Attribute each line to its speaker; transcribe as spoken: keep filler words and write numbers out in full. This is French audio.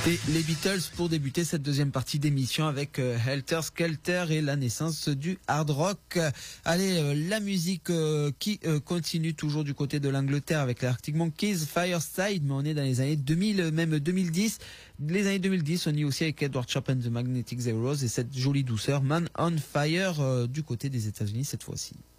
Speaker 1: Et les Beatles pour débuter cette deuxième partie d'émission avec euh, Helter Skelter et la naissance du hard rock. Allez, euh, la musique euh, qui euh, continue toujours du côté de l'Angleterre avec les Arctic Monkeys, Fireside, mais on est dans les années deux mille, même deux mille dix. Les années deux mille dix, on y est aussi avec Edward Sharpe and the Magnetic Zeros et cette jolie douceur Man on Fire euh, du côté des États-Unis cette fois-ci.